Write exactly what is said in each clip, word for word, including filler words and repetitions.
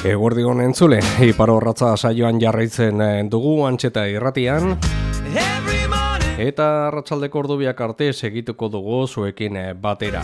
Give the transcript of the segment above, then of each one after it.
Eguerdion entzule, Iparo Ratza saioan jarraitzen dugu Antxeta irratian. Eta arratsaldeko ordubiak arte segituko dugu zuekin batera.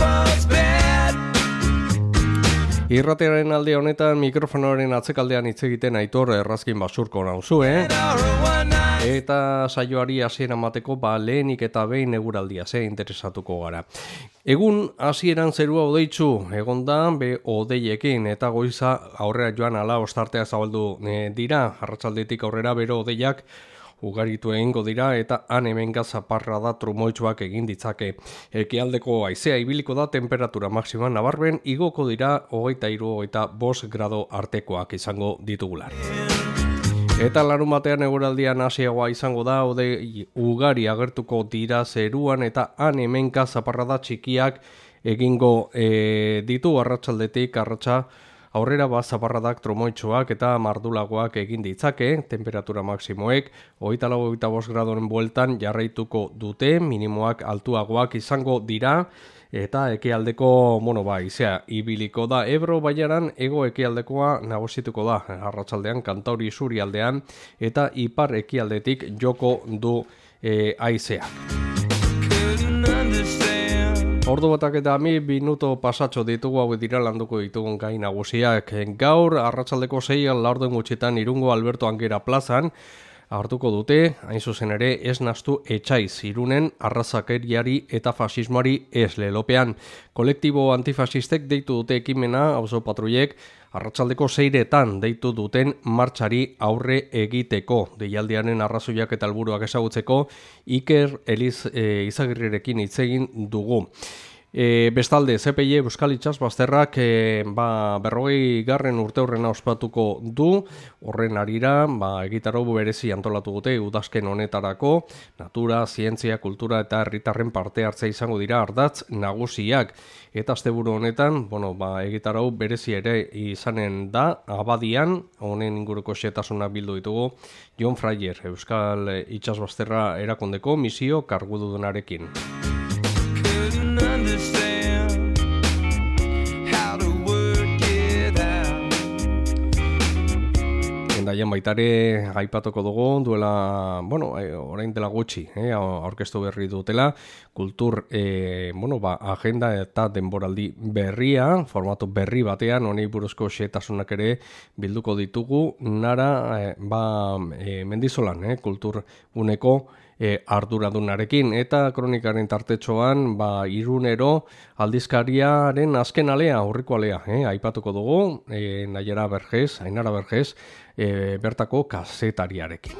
Irratiaren alde honetan mikrofonoaren atzekaldean hitz egiten Aitor Errazkin Basurko nauzue. Eta saioari hasiera emateko ba lehenik eta behin eguraldia ze interesatuko gara. Egun hasieran zerua odeitzu egonda be odeiekin eta goiza aurrera joan ala ostartea zabaldu e, dira. Arratsaldetik aurrera bero odeiak ugaritu egingo dira eta han hemenka zaparrada trumoitsuak egin ditzake. Ekialdeko haizea ibiliko da, temperatura maxima nabarben igoko dira hogeita hiru hogeita bost grado artekoak izango ditugular. Eta larun batean eguraldian hasiagoa izango da, odei ugari agertuko dira zeruan eta han hemenka zaparrada txikiak egingo e, ditu arratsaldetik arratsa. Aurrera ba zaparradak trumoitsuak eta mardulagoak egin ditzake, temperatura maksimoek hogeita lau hogeita bost gradoren bueltan jarraituko dute, minimoak altuagoak izango dira, eta ekialdeko, bueno ba, izea, ibiliko da Ebro baiaran, ego ekialdekoa nagusituko da, arratsaldean Kantauri isurialdean, eta ipar ekialdetik joko du e, haizeak. Ordu batak eta mi minuto pasatxo ditugu hau dira landuko ditugun gai nagusiak. Gaur arratsaldeko seian laurden gutxitan Irungo Alberto Angera plazan hartuko dute, hain zuzen ere ez nahastu etxaiz Irunen arrazakeriari eta fasismoari ez lelopean. Kolektibo antifasistek deitu dute ekimena, auzo patruiek, arratsaldeko seiretan deitu duten martxari aurre egiteko. Deialdiaren arrazoiak eta helburuak ezagutzeko Iker Eliz e, Izagirrerekin hitz egin dugu. E, bestalde, Z P I Euskal Itsasbazterrak e, ba, berrogei garren urte horrena ospatuko du, horren arira ba, egitarau berezi antolatu dute udazken honetarako, natura, zientzia, kultura eta herritarren parte hartzea izango dira ardatz nagusiak. Eta asteburu honetan, bueno, ba, egitarau berezi ere izanen da, abadian, honen inguruko xetasunak bildu ditugu, Jon Fraier, Euskal Itsasbazterra erakundeko misio kargudunarekin. Endaian baitare aipatuko dugu duela, bueno, orain dela gutxi, eh, aurkeztu berri dutela, kultur, eh, bueno, ba, agenda eta denboraldi berria, formatu berri batean, honi buruzko xetasunak ere bilduko ditugu, nara, eh, ba, eh, mendizolan, eh, kultur uneko, E, arduradunarekin eta kronikaren tartetxoan ba, Irunero aldizkariaren azken alea, aurreko alea, eh, aipatuko dugu, e, Naiara Bergez, Ainara Bergez, e, bertako kazetariarekin.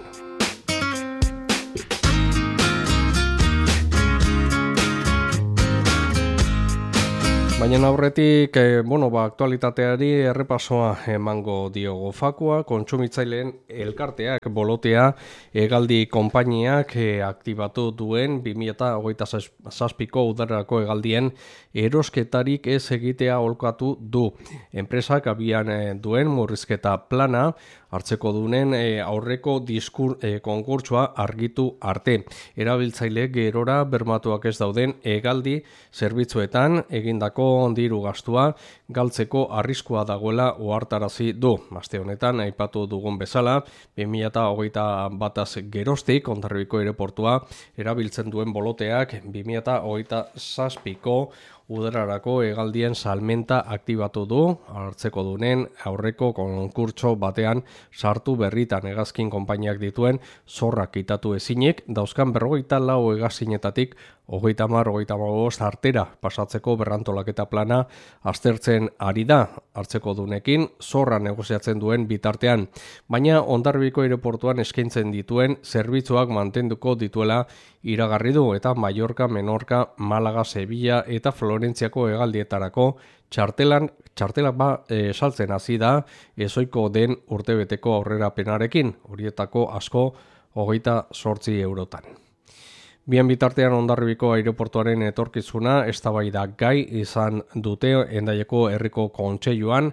Baina aurretik, eh, bueno, ba, aktualitateari errepasoa emango diogo fakua, kontsumitzaileen elkarteak bolotea hegaldi konpainiak eh, aktibatu duen bi mila hogeita zazpiko udarako hegaldien erosketarik ez egitea aholkatu du. Enpresak abian eh, duen murrizketa plana hartzeko dunen e, aurreko diskur e, konkurtsua argitu arte. Erabiltzaile gerora bermatuak ez dauden hegaldi zerbitzuetan egindako diru gastua galtzeko arriskua dagoela ohartarazi du. Aste honetan aipatu dugun bezala, bi mila hogeita bataz geroztik Hondarribiko aireportua erabiltzen duen boloteak bi mila hogeita zazpiko udararako hegaldien salmenta aktibatu du, hartzeko dunen aurreko konkurtso batean sartu berritan hegazkin konpainiak dituen zorrak kitatu ezinik, dauzkan berrogeita lau hegazkinetatik hogeita hamar, hogeita hamabost artera pasatzeko berrantolaketa plana aztertzen ari da, hartzeko dunekin zorra negoziatzen duen bitartean, baina Hondarribiko aireportuan eskaintzen dituen zerbitzuak mantenduko dituela iragarri du eta Mallorca, Menorca, Malaga, Sevilla eta Florentziako hegaldietarako txartelan, txartelak ba e, saltzen hasi da ezoiko den urtebeteko aurrerapenarekin, horietako asko hogeita zortzi eurotan. Bien bitartean Hondarribiko aireportuaren etorkizuna eztabaida gai izan dute Hendaiako herriko kontseiluan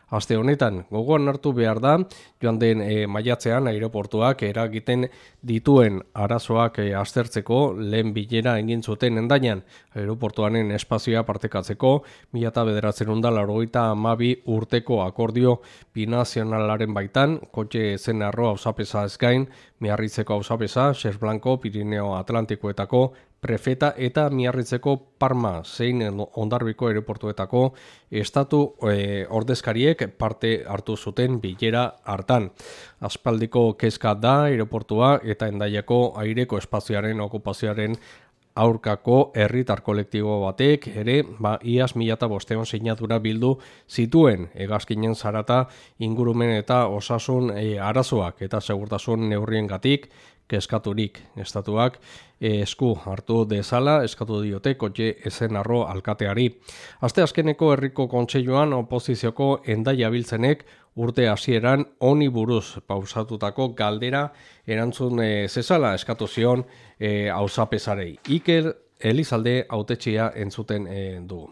aste honetan. Gogoan hartu behar da, joan den e, maiatzean aireportuak eragiten dituen arazoak e, aztertzeko lehen bilera egin zuten endaian. Aireportuaren espazioa partekatzeko, mila bederatziehun eta laurogeita hamabi urteko akordio binazionalaren baitan, kotxe zenarro auzapeza ez gain, Miarritzeko auzapeza, Xer Blanco, Pirineo Atlantikoetako prefeta eta Miarritzeko Parma zein Hondarbiko aireportuetako estatu e, ordezkariek parte hartu zuten bilera hartan. Aspaldiko kezka da aireportua eta Hendaiako aireko espazioaren okupazioaren aurkako herritar kolektibo batek ere ba, iaz mila eta bosteon sinadura bildu zituen hegazkinen zarata ingurumen eta osasun e, arazoak eta segurtasun neurriengatik kezkaturik. Estatuak e, esku hartu dezala eskatu diote kotxe ezenarro alkateari. Aste azkeneko herriko kontseiluan oposizioko Hendaia biltzenek urte hasieran honi buruz pausatutako galdera erantzun e, zezala eskatu zion e, auzapezarei. Iker Elizalde hautetxea entzuten e, du.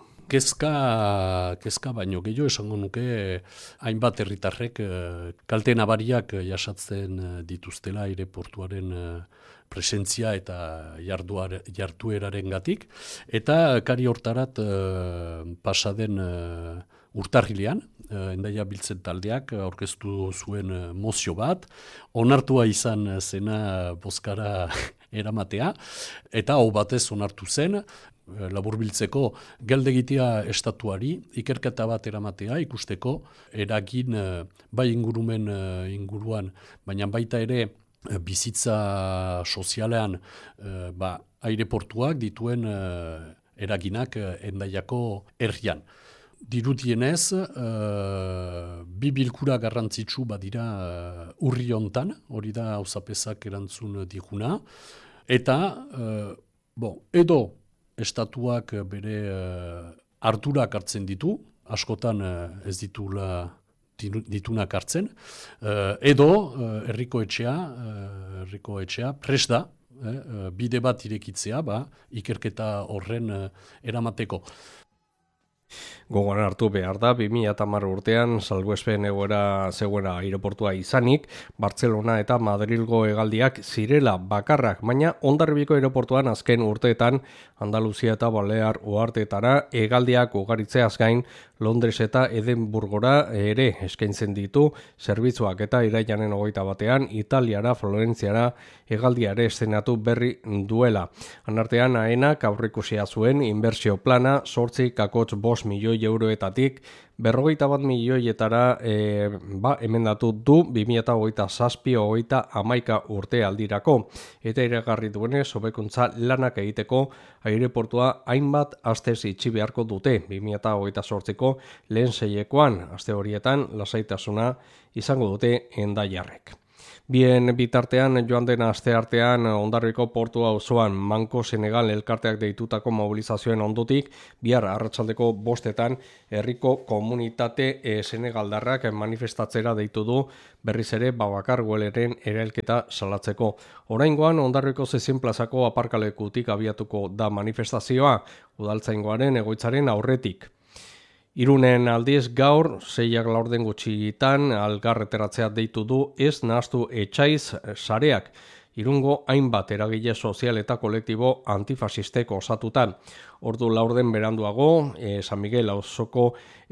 Kezka, kezka baino gehiago esango nuke hainbat herritarrek kalte nabariak jasatzen dituztela aireportuaren presentzia eta jarduar, jarduerarengatik eta kari hortarat pasaden urtarrilean Hendaia biltzen taldeak aurkeztu zuen mozio bat, onartua izan zena bozkara eramatea eta hau batez onartu zen, laburbiltzeko geldegitea estatuari ikerketa bat eramatea ikusteko eragin bai ingurumen inguruan, baina baita ere bizitza sozialean ba, aireportuak dituen eraginak Hendaiako herrian. Dirudienez, uh, bi bilkura garrantzitsu badira uh, urri hontan, hori da auzapezak erantzun diguna, eta uh, bon, edo estatuak bere uh, harturak hartzen ditu, askotan uh, ez ditula ditunak hartzen, uh, edo uh, herriko etxea, uh, herriko etxea prest da, eh, bide bat irekitzea, ba, ikerketa horren uh, eramateko. Gogoan hartu behar da, bi mila hamar urtean salbuespen egoera zegoena aireportua izanik, Bartzelona eta Madrilgo hegaldiak zirela bakarrak, baina Hondarbiko aireportuan azken urteetan Andaluzia eta Balear uharteetara hegaldiak ugaritzeaz gain Londres eta Edinburgora ere eskaintzen ditu zerbitzuak eta iraiaren hogeita batean Italiara, Florentziara hegaldiare estenatu berri duela. Anartean aenak aurrikusia zuen inbertsio plana zortzi kakotx bost milioi euroetatik berrogeita bat milioietara e, ba, emendatu du bi mila hogeita zazpi hogeita hamaika urte aldirako eta iragarri duenez hobekuntza lanak egiteko aireportua hainbat astez itxi beharko dute bi mila hogeita zortziko lehen seiekoan aste horietan lasaitasuna izango dute Hendaiarrek. Bien bitartean joan den asteartean Hondarbiko portu auzoan Manko Senegal elkarteak deitutako mobilizazioen ondotik bihar arratsaldeko bostetan herriko komunitate e, senegaldarrak manifestatzera deitu du berriz ere Babakar Gueleren erailketa salatzeko. Oraingoan Hondarbiko Zezin plazako aparkalekutik abiatuko da manifestazioa udaltzaingoaren egoitzaren aurretik. Irunen aldiz gaur, seiak laurden gutxitan algarreteratzea deitu du ez nahaztu etxaiz sareak. Irungo hainbat eragile sozial eta kolektibo antifasistek osatutan. Ordu laurden beranduago, e, San Miguel auzoko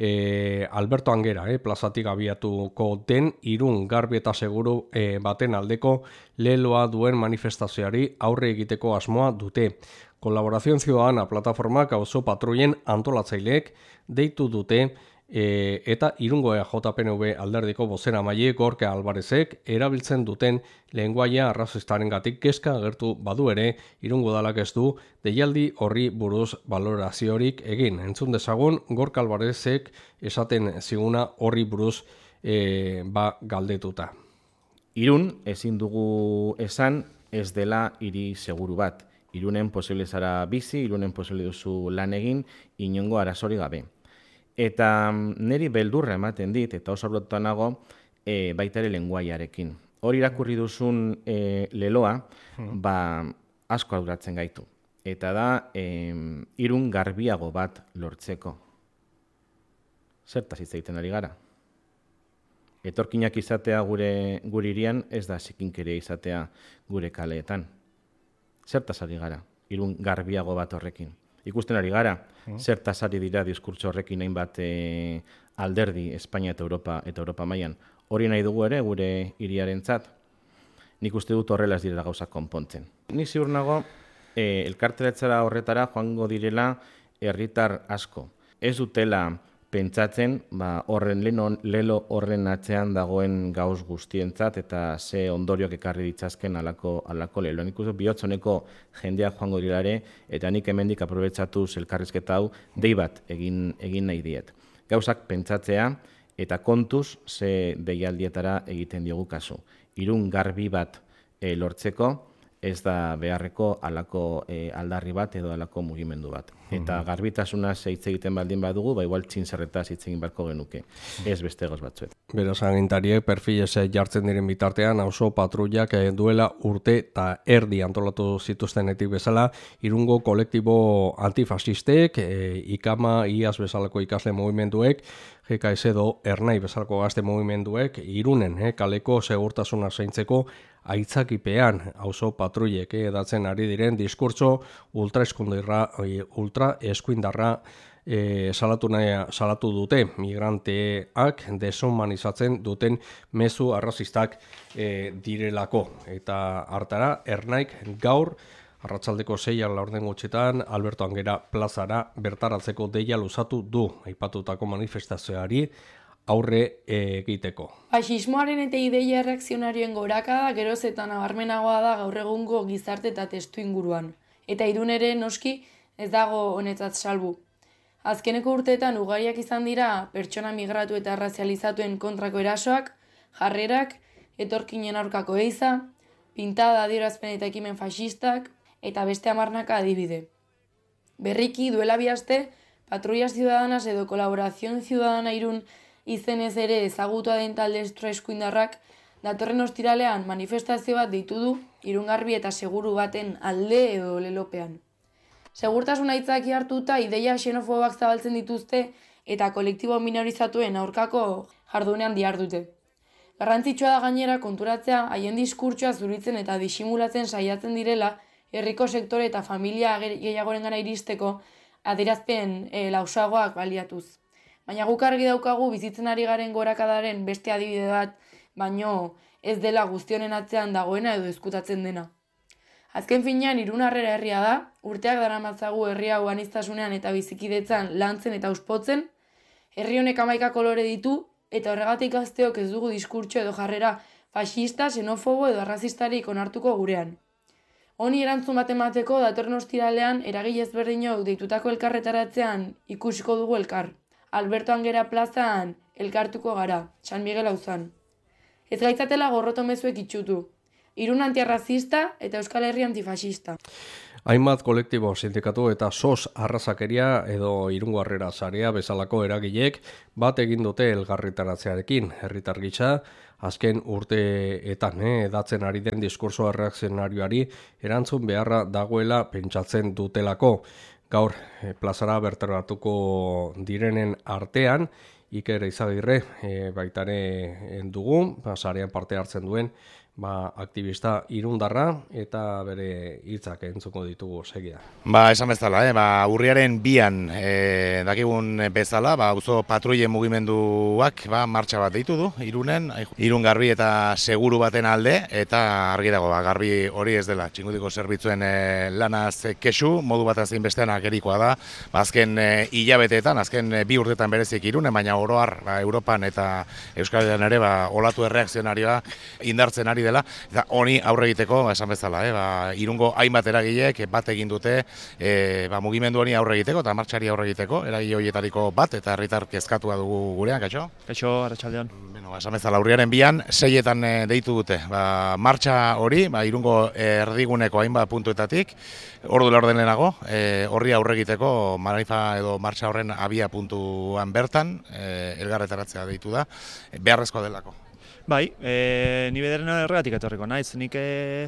e, Alberto Angera e, plazatik abiatuko den Irun garbi eta seguru e, baten aldeko leloa duen manifestazioari aurre egiteko asmoa dute. Kolaborazioen Ciudadana plataformak auzo patrullen antolatzaileek deitu dute e, eta Irungo E J P N V alderdiko bozeramaile Gorka Alvarezek erabiltzen duten lenguaia arrazistarengatik kezka agertu badu ere Irungo udalak ez du deialdi horri buruz baloraziorik egin. Entzun dezagun Gorka Alvarezek esaten ziguna horri buruz e, ba galdetuta. Irun ezin dugu esan ez dela hiri seguru bat. Irunen posible zara bizi, Irunen posible duzu lan egin, inongo arazori gabe. Eta niri beldurra ematen dit, eta oso arlotuta nago, e, baita ere lenguaiarekin. Hori irakurri duzun e, leloa, ba, asko arduratzen gaitu. Eta da, e, Irun garbiago bat lortzeko. Zertaz hitz egiten ari gara? Etorkinak izatea gure, gure irian ez da zikinkeria izatea gure kaleetan. Zertaz ari gara, irun garbiago bat horrekin. Ikusten ari gara, mm. zertaz ari dira diskurtso horrekin hainbat e, alderdi Espainia eta Europa eta Europa mailan. Hori nahi dugu ere gure hiriarentzat. Nik uste dut horrela ez direla gauzak konpontzen. Ni ziur nago e, elkarteratzera horretara joango direla herritar asko. Ez dutela pentsatzen, ba, horren leno, lelo horren atzean dagoen gauz guztientzat eta ze ondorioak ekarri ditzazken alako, alako lelo. Nik uste bihotzoneko jendeak joango dira ere, eta nik hemendik aprobetsatuz elkarrizketa hau dei bat egin, egin nahi diet. Gauzak pentsatzea eta kontuz ze deialdietara egiten diogu kasu. Irun garbi bat e, lortzeko, ez da beharreko alako e, aldarri bat edo alako mugimendu bat. Eta garbitasunaz hitz egiten baldin badugu, ba igual txinzerretaz hitz egin beharko genuke, ez beste gauz batzuet. Beraz, agintariek perfilez jartzen diren bitartean, auzo patrullak duela urte eta erdi antolatu zituztenetik bezala, Irungo kolektibo antifasistek, e, ikama, iaz bezalako ikasle mugimenduek, G K S edo Ernai bezalako gazte mugimenduek, Irunen eh, kaleko segurtasuna zaintzeko aitzakipean auzo patrullek edatzen ari diren diskurtso ultraeskuindarra ultra eskuindarra e, salatu, nahi, salatu dute migranteak deshumanizatzen duten mezu arrazistak e, direlako. Eta hartara, Ernaik gaur arratsaldeko seian laurden gutxitan Alberto Angera plazara bertaratzeko deia luzatu du aipatutako manifestazioari aurre egiteko. Faxismoaren eta ideia erreakzionarioen gorakada geroz eta nabarmenagoa da gaur egungo gizarte eta testu inguruan. Eta Irun ere noski ez dago honetzat salbu. Azkeneko urteetan ugariak izan dira pertsona migratu eta razializatuen kontrako erasoak, jarrerak, etorkinen aurkako eiza, pintada adierazpen eta ekimen faxistak, eta beste hamarnaka adibide. Berriki duela bi aste, Patrullas Ciudadanas edo Kolaborazion Ciudadana Irun izenez ere ezagutua den talde eskuindarrak datorren ostiralean manifestazio bat deitu du irungarbi eta seguru baten alde edo lelopean. Segurtasun aitzaki hartuta ideia xenofobak zabaltzen dituzte eta kolektibo minorizatuen aurkako jardunean dihardute. Garrantzitsua da gainera konturatzea haien diskurtsoa zuritzen eta disimulatzen saiatzen direla herriko sektore eta familia gehiagorengana iristeko adierazpen e, lausagoak baliatuz. Baina guk argi daukagu bizitzen ari garen gorakadaren beste adibide bat, baino ez dela guztionen atzean dagoena edo ezkutatzen dena. Azken finean Irun harrera herria da, urteak daramatzagu herri hau aniztasunean eta bizikidetzan lantzen eta auspotzen, herri honek hamaika kolore ditu eta horregatik gazteok ez dugu diskurtso edo jarrera faxista, xenofobo edo arrazistarik onartuko gurean. Honi erantzun bat emateko datorren ostiralean eragile ezberdinok deitutako elkarretaratzean ikusiko dugu elkar. Alberto Angera plazan elkartuko gara, San Miguel auzan. Ez gaitzatela gorroto mezuek itxutu. Irun antiarrazista eta Euskal Herri antifasista. Hainbat kolektibo sindikatu eta sos arrazakeria edo Irungo Harrera Sarea bezalako eragilek bat egin dute elgarritaratzearekin. Herritar gisa, azken urteetan eh, edatzen ari den diskurso erreakzionarioari erantzun beharra dagoela pentsatzen dutelako. Gaur eh, plazara bertaratuko direnen artean, Iker Izagirre eh, baitare dugu, ba, sarean parte hartzen duen, ba, aktivista irundarra eta bere hitzak entzuko ditugu segia. Ba, esan bezala, eh? ba, urriaren bian e, dakigun bezala, ba, auzo patruille mugimenduak ba, martxa bat deitu du, Irunen, Irun garbi eta seguru baten alde, eta argi dago, ba, garbi hori ez dela, txingudiko zerbitzuen e, lanaz kesu, modu bat azin bestean agerikoa da, ba, azken e, hilabeteetan, azken e, bi urtetan berezik Irunen, baina oroar, ba, Europan eta Euskal Herrian ere, ba, olatu erreakzionarioa indartzen ari dela, eta honi aurre egiteko, ba, esan bezala, eh, ba, Irungo hainbat eragilek bat egin dute e, ba, mugimendu honi aurre egiteko eta martxari aurre egiteko, eragile horietariko bat eta herritar kezkatua dugu gurean, kaixo? Kaixo, arratsaldean. Bueno, ba, esan bezala, urriaren bian, seietan e, deitu dute, ba, martxa hori, ba, Irungo erdiguneko hainbat puntuetatik, ordu laurdenenago, e, horri aurre egiteko marifa edo martxa horren abia puntuan bertan, e, elgarretaratzea deitu da, e, beharrezkoa delako. Bai, e, ni bederen erregatik etorriko naiz, nik e,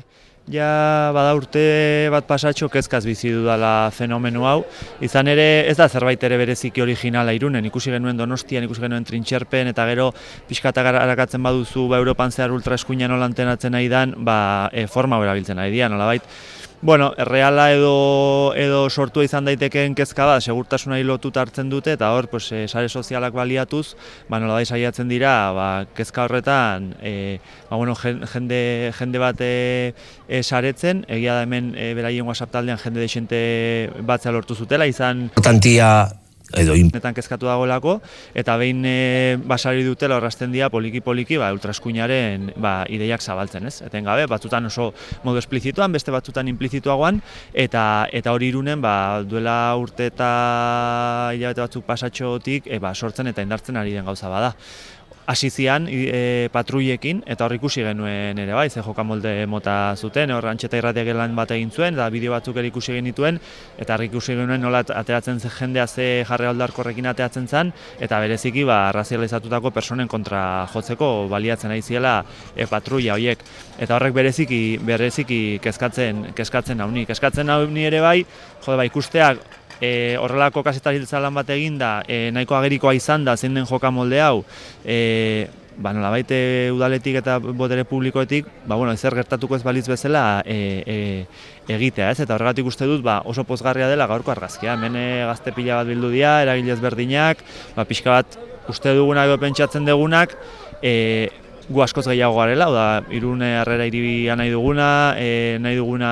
ja bada urte bat pasatxo kezkaz bizi dudala fenomeno hau. Izan ere, ez da zerbait ere bereziki originala Irunen, ikusi genuen Donostian, ikusi genuen Trintxerpen, eta gero pixkata arakatzen baduzu ba, Europan zehar ultraeskuina nola antenatzen nahi dan, ba, e, forma erabiltzen nahi dian, nolabait. Bueno, erreala edo, edo sortua izan daitekeen kezka bat, segurtasunari lotuta hartzen dute, eta hor, pues, e, sare sozialak baliatuz, ba, nolabait saiatzen dira, ba, kezka horretan, e, ba, bueno, jende, jende bat e, e, saretzen, egia da hemen e, beraien WhatsApp taldean jende desente batzea lortu zutela, izan tantia edo netan kezkatu dagoelako, eta behin e, basari dutela horrazten dira poliki-poliki ba, ultraeskuinaren ba, ideiak zabaltzen, ez? Etengabe, batzutan oso modu esplizituan, beste batzutan implizituagoan, eta eta hori Irunen ba, duela urte eta hilabete batzuk pasatxotik e, ba, sortzen eta indartzen ari den gauza bada. Hasi zian e, patruillekin, eta hor ikusi genuen ere bai, ze jokamolde mota zuten, hor Antxeta Irratiak lan bat egin zuen, eta bideo batzuk ere ikusi genituen, eta hor ikusi genuen nola ateratzen zen jendea ze jarre aldarkorrekin ateratzen zen, eta bereziki ba, razializatutako personen kontra jotzeko baliatzen ari ziela e, patrulla horiek. Eta horrek bereziki, bereziki kezkatzen, kezkatzen nauni. Kezkatzen nauni ere bai, jode ba, ikusteak, E, horrelako kasetaritza lan bat egin da, e, nahiko agerikoa izan da, zein den joka molde hau, e, ba, nolabait udaletik eta botere publikoetik, ba, bueno, ezer gertatuko ez balitz bezala e, e, egitea, ez? Eta horregatik uste dut ba, oso pozgarria dela gaurko argazkia. Hemen e, gazte pila bat bildu dira, eragile ezberdinak, ba, pixka bat uste duguna edo pentsatzen dugunak, e, gu askoz gehiago garela, oda, Irune harrera hiribia nahi duguna, e, nahi duguna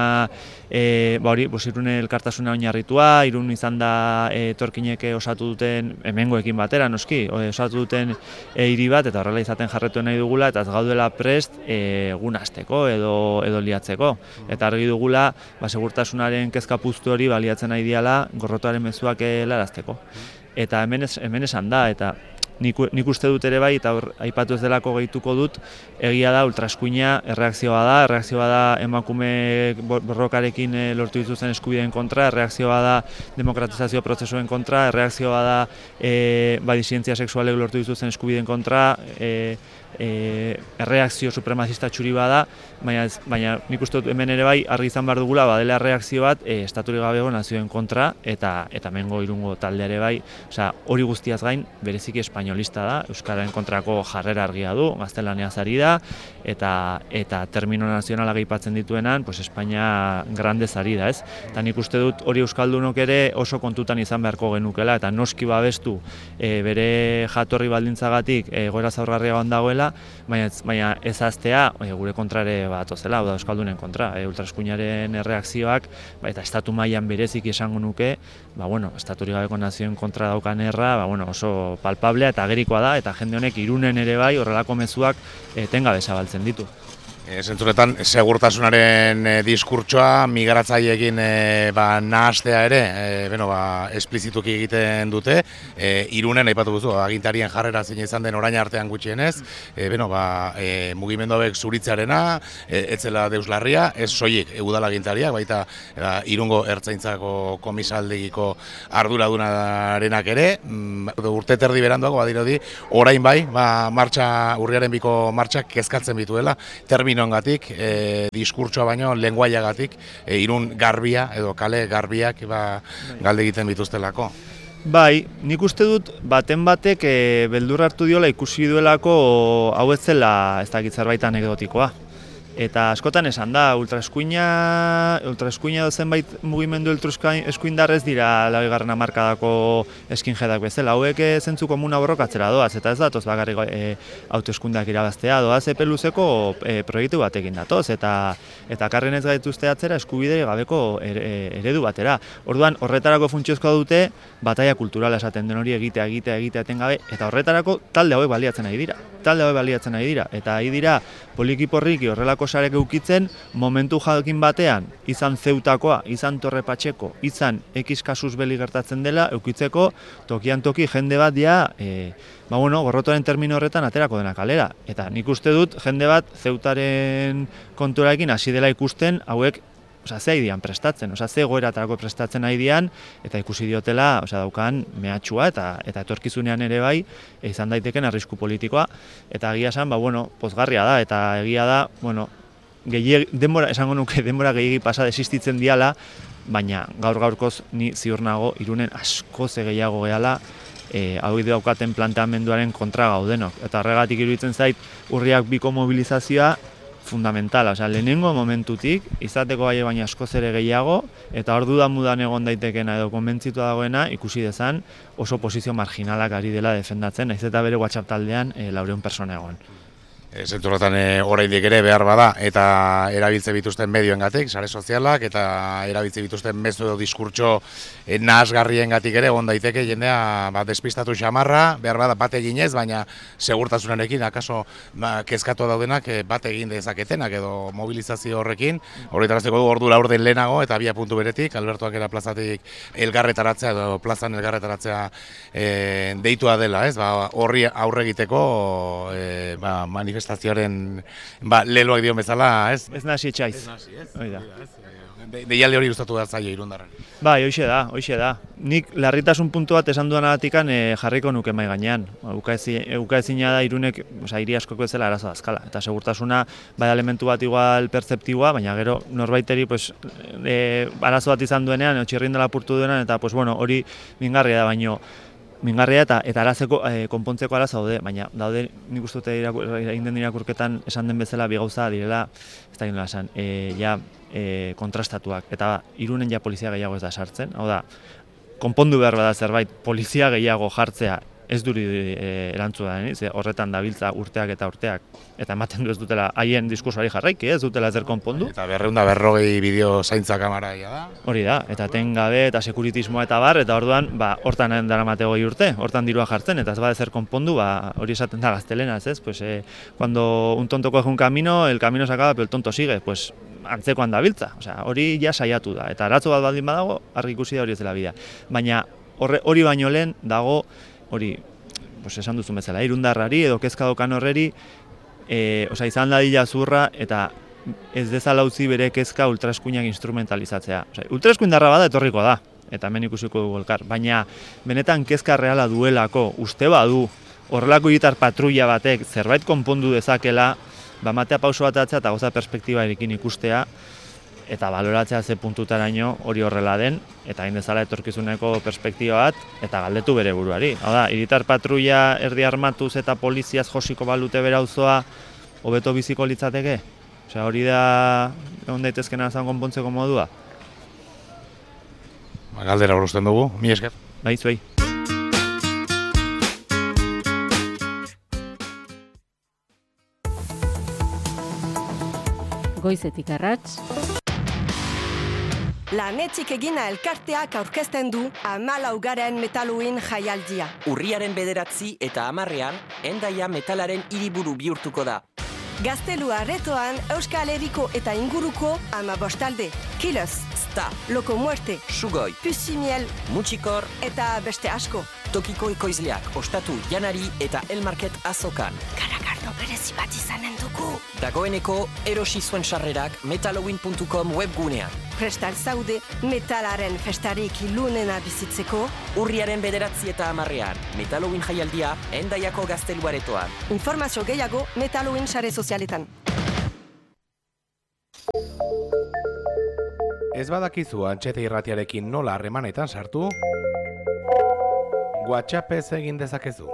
E, ba hori, bos, Irune elkartasuna oinarritua, Irun izan da e, etorkinek osatu duten, hemengoekin batera noski, osatu duten e, hiri bat, eta horrela izaten jarretu nahi dugula, eta ez gaudela prest e, egun hasteko edo, edo liatzeko. Eta argi dugula, ba, segurtasunaren kezka puztu hori baliatzen nahi diala gorrotoaren mezuak helarazteko. Eta hemen, es, hemen esan da, eta Nik, nik uste dut ere bai, eta hor, aipatu ez delako gehituko dut, egia da ultraeskuina erreakzioa da, erreakzioa da emakume borrokarekin lortu dituzten eskubideen kontra, erreakzioa da demokratizazio prozesuen kontra, erreakzioa da e, ba, disidentzia sexualek lortu dituzten eskubideen kontra, e, e, erreakzio supremazista txuri bada, baina, baina nik uste dut hemen ere bai argi izan behar dugula badela erreakzio bat e, estaturik gabego nazioen kontra eta eta hemengo Irungo talde ere bai, osea, hori guztiaz gain bereziki espainolista da, euskararen kontrako jarrera argia du, gaztelaniaz ari da eta eta termino nazionala aipatzen dituenan, pues Espainia grandez ari da, ez? Eta nik uste dut hori euskaldunok ere oso kontutan izan beharko genukela eta noski babestu e, bere jatorri baldintzagatik egoera zaurgarriagoan dagoela, baina baina ez aztea e, gure kontrare batozela, da euskaldunen kontra, e, ultraeskuinaren erreakzioak, ba, eta estatu mailan bereziki esango nuke, ba bueno, estaturik gabeko nazioen kontra daukan erra, ba bueno, oso palpablea eta agerikoa da eta jende honek Irunen ere bai horrelako mezuak etengabe zabaltzen ditu. E, Zentzuretan, segurtasunaren e, diskurtsoa migratzaileekin e, ba, nahastea ere, e, beno, ba, esplizituki egiten dute, e, Irunen aipatu duzu, agintarien jarrera zein izan den orain artean gutxienez, e, beno, ba, e, mugimendu hauek zuritzearena, e, etzela deuslarria, ez soilik udal agintariak, baita e, Irungo ertzaintzako komisaldegiko arduradunarenak ere, mm, urte terdi beranduago badirudi, orain bai, ba, martxa, urriaren biko martxak kezkatzen bituela, termino ongatik, e, diskurtsoa baino, lenguaiagatik, e, Irun garbia edo kale garbiak ba, galde egiten bituztelako. Bai, nik uste dut baten batek e, beldur hartu diola ikusi duelako hau ez zela ez dakit zerbait anekdotikoa. Eta askotan esan da, ultraeskuina, ultraeskuina edo zenbait mugimendu eskuindar ez dira laugarren hamarkadako eskinjedak bezala. Hauek zentzu komuna borrokatzera doaz, eta ez datoz bakarrik e, hauteskundeak irabaztea, doaz epe luzeko e, proiektu batekin datoz, eta eta karren ez gaituzte atzera eskubide gabeko eredu batera. Orduan, horretarako funtsiozkoa dute, bataia kulturala esaten den hori egitea, egitea, egitea etengabe, eta horretarako talde hauek baliatzen nahi dira. Talde hauek baliatzen nahi dira, eta nahi dira poliki-porriki horrelako sarek eukitzen, momentu jakin batean, izan Zeutakoa, izan Torre Patxeko, izan X kasuz beli gertatzen dela, eukitzeko tokian toki jende bat ja, e, ba bueno, gorrotoaren termino horretan aterako dena kalera. Eta nik uste dut, jende bat Zeutaren konturaekin hasi dela ikusten, hauek, osea, ze haidian prestatzen, osea, ze goeratarako prestatzen haidian, eta ikusi diotela, osea, daukan mehatxua eta eta etorkizunean ere bai, izan daiteken arrisku politikoa, eta egia esan, ba, bueno, pozgarria da, eta egia da, bueno, gehiegi, denbora, esango nuke denbora gehiegi pasa existitzen diala, baina gaur gaurkoz ni ziur nago Irunen askoz gehiago gehala, e, hau daukaten planteamenduaren kontra gaudenok. Eta horregatik iruditzen zait urriak biko mobilizazioa fundamentala, osea, lehenengo momentutik, izateko gai baina askoz ere gehiago, eta hor dudan mudan egon daitekena edo konbentzitua dagoena, ikusi dezan oso posizio marginalak ari dela defendatzen, naiz eta bere WhatsApp taldean e, laurehun persona egon. Zenturretan e, oraindik ere behar bada, eta erabiltze bituzten medioengatik, sare sozialak, eta erabiltze bituzten mezu edo diskurtso e, nahasgarriengatik ere egon daiteke jendea ba, despistatu xamarra, behar bada bat eginez, baina segurtasunarekin, akaso ba, kezkatu daudenak e, bat egin dezaketenak edo mobilizazio horrekin, horretarazteko du ordu laurden lehenago eta bia puntu beretik, Albertoak era plazatik elgarretaratzea edo plazan elgarretaratzea e, deitua dela, ez? Ba, horri aurre egiteko e, ba, manifestazioaren ba, leloak dio bezala, ez? Ez nasi etxaiz. Ez nasi, ez? Hoi da. Deialde hori gustatu da zaio Irundarren. Bai, hoixe da, hoixe da. Nik larritasun puntu bat esan duanatikan e, jarriko nuke mai gainean. Ukaezina da Irunek, osea, hiri askoko bezala arazo dazkala. Eta segurtasuna bai elementu bat igual pertzeptiboa, baina gero norbaiteri pues, e, arazo bat izan duenean, txirrindela apurtu duenean, eta pues, bueno, hori mingarria da, baino mingarria eta eta arazeko e, konpontzeko arazo daude, baina daude nik uste dut egin den irakurketan esan den bezala bi gauza direla, ez da inola esan, e, ja e, kontrastatuak, eta Irunen ja polizia gehiago ez da sartzen, hau da, konpondu behar bada zerbait polizia gehiago jartzea ez duri e, erantzua da, ze horretan dabiltza urteak eta urteak, eta ematen du ez dutela haien diskursoari jarraiki, ez dutela ezer konpondu. Eta berreunda berrogei bideo zaintza kamaraia da. Hori da, eta tengabe eta sekuritismoa eta bar, eta orduan, ba, hortan daramate goi urte, hortan dirua jartzen, eta ez bada ezer konpondu, ba, hori esaten da gaztelenaz, ez? Pues, eh, cuando un tonto coge un camino, el camino se acaba, pero el tonto sigue, pues, antzekoan dabiltza, osea, hori ja saiatu da, eta aratzo bat baldin badago, argi ikusi da hori ez dela bidea. Baina hori baino lehen dago, hori, pues esan duzu bezala, irundarrari edo kezka dokan horreri, e, osea, izan dadila zurra eta ez dezala utzi bere kezka ultraeskuinak instrumentalizatzea. Osea, ultraeskuindarra bada etorriko da, eta hemen ikusiko dugu elkar, baina benetan kezka reala duelako, uste badu, horrelako hiritar patrulla batek zerbait konpondu dezakela, ba matea pauso bat atzea eta goza perspektibarekin ikustea, eta baloratzea ze puntutaraino hori horrela den, eta hain dezala etorkizuneko perspektiba bat, eta galdetu bere buruari. Hau da, hiritar patrulla erdi armatuz eta poliziaz josiko balute bere auzoa hobeto biziko litzateke? Osea, hori da egon daitezkena zan konpontzeko modua? Galdera horuzten dugu, mi esker. Bai, zuei. Goizetik arrats. Lanetxik egina elkarteak aurkezten du hamalaugaren metaluin jaialdia. Urriaren bederatzi eta hamarrean, Hendaia metalaren hiriburu bihurtuko da. Gaztelu arretoan Euskal Herriko eta inguruko hamabostalde. Killers, Sta, Loko Muerte, Sugoi, Pusimiel Mutxikor eta beste asko. Tokiko ekoizleak ostatu janari eta elmarket azokan. Garagardo berezi bat izanen dugu. Dagoeneko erosi zuen sarrerak metalowin puntu com webgunean. Prestal zaude metalaren festarik ilunena bizitzeko. Urriaren bederatzi eta hamarrean, Metalowin jaialdia Hendaiako gaztelu aretoan. Informazio gehiago Metalowin sare sozialetan. Ez badakizu Antxete irratiarekin nola harremanetan sartu, WhatsAppez egin dezakezu.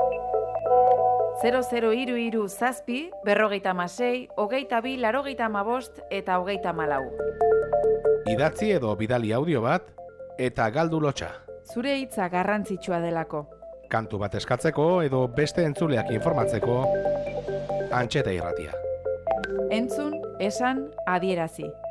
zero zero hiru hiru zazpi, berrogeita hamasei, hogeita bi, laurogeita hamabost eta hogeita hamalau. Idatzi edo bidali audio bat eta galdu lotxa. Zure hitza garrantzitsua delako. Kantu bat eskatzeko edo beste entzuleak informatzeko Antxete irratia. Entzun, esan, adierazi.